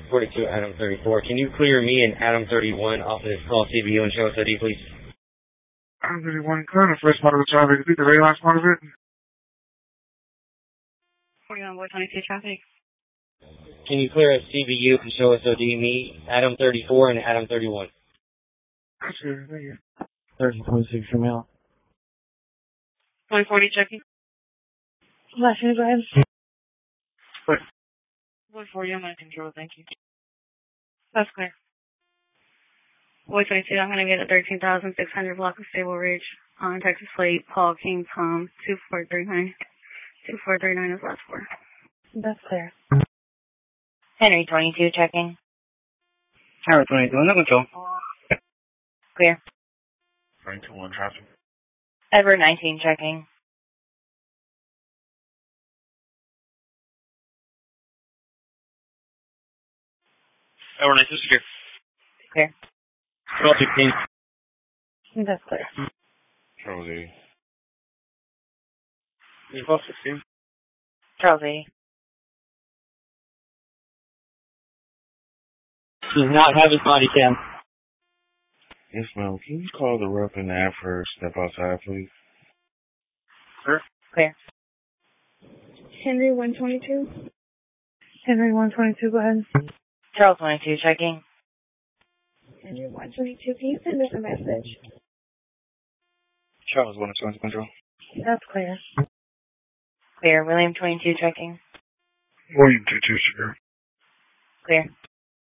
42 Adam 34. Can you clear me and Adam 31 off of this call CBU and show us ID, please? Adam 31, clear the first part of the traffic. Repeat the very last part of it. 41 Boy 22 traffic. Can you clear us CBU and show us OD, me, Adam 34 and Adam 31? That's good, thank you. 3026 from out. 140 checking. Last name, go ahead. 140, I'm going to control, thank you. That's clear. Boy 22, I'm going to get a 13,600 block of Stable Ridge on Texas plate, Paul King, Tom, 2439. 2439 is last four. That's clear. Henry 22 checking. Henry 22, under control. Clear. 22-1 traffic. Edward 19 checking. Edward 19 secure. Clear. Charles 16. That's clear. Charles 80. Default 16. Charles 80. Does not have his body cam. Yes, ma'am. Can you call the rep and ask her step outside, please? Sure. Clear. Henry 122. Henry 122, go ahead. Charles 22 checking. Henry 122, can you send us a message? Charles 122 control. That's clear. Clear. William 22 checking. William 22 secure. Clear.